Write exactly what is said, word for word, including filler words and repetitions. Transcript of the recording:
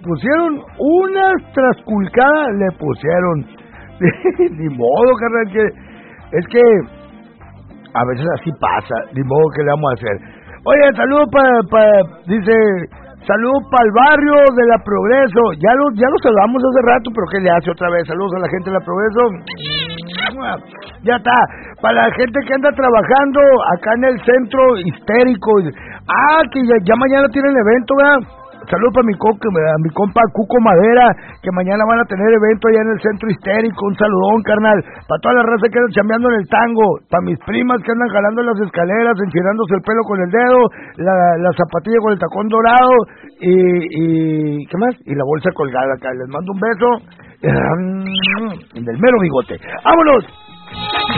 pusieron unas trasculcadas, le pusieron. Ni modo, carnal, que es que a veces así pasa, ni modo que le vamos a hacer. Oye, saludos para, pa, dice, saludos para el barrio de la Progreso. Ya lo, ya lo saludamos hace rato, pero ¿qué le hace otra vez? Saludos a la gente de la Progreso. Ya está. Para la gente que anda trabajando acá en el centro histérico. Ah, que ya, ya mañana tienen evento, ¿verdad? Saludos para mi, a mi compa Cuco Madera, que mañana van a tener evento allá en el centro histérico. Un saludón, carnal. Para toda la raza que andan chambeando en el tango. Para mis primas que andan jalando las escaleras, enfilándose el pelo con el dedo, la, la zapatilla con el tacón dorado y, y... ¿qué más? Y la bolsa colgada acá. Les mando un beso. Del mero bigote. ¡Vámonos!